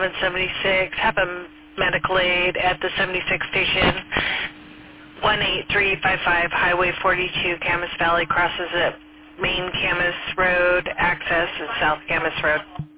776, have a medical aid at the 76 station. 18355 Highway 42, Camas Valley, crosses at Main Camas Road, access is South Camas Road.